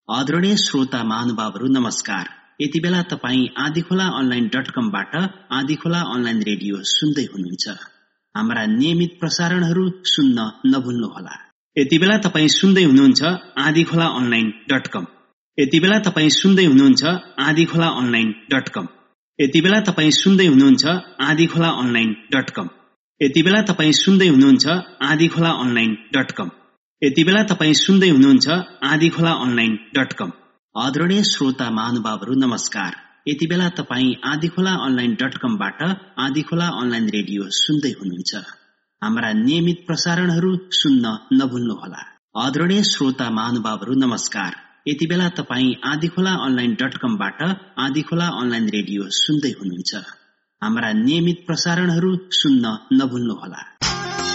आदरणीय श्रोता महानुभावहरू नमस्कार। यति बेला तपाईँ आँधीखोला online.com-बाट आँधीखोला अनलाइन रेडियो सुन्दै हुनुहुन्छ। हाम्रा नियमित प्रसारणहरू सुन्न नभुल्नुहोला। यति बेला तपाईँ सुन्दै हुनुहुन्छ आँधीखोला online.com। यति बेला तपाईँ सुन्दै हुनुहुन्छ आँधीखोला online.com। यति बेला तपाईँ सुन्दै हुनुहुन्छ आँधीखोला online.com। यति बेला तपाईँ सुन्दै हुनुहुन्छ आँधीखोला online.com। यति बेला तपाईँ सुन्दै हुनुहुन्छ आँधीखोला online.com। आदरणीय श्रोता महानुभावहरू नमस्कार। यति बेला तपाईँ आँधीखोला online.com-बाट आँधीखोला अनलाइन रेडियो सुन्दै हुनुहुन्छ। हाम्रा नियमित प्रसारणहरू सुन्न नभुल्नुहोला। आदरणीय श्रोता महानुभावहरू नमस्कार। यति बेला तपाईँ आँधीखोला online.com-बाट आँधीखोला अनलाइन रेडियो सुन्दै हुनुहुन्छ। हाम्रा नियमित प्रसारणहरू सुन्न नभुल्नुहोला।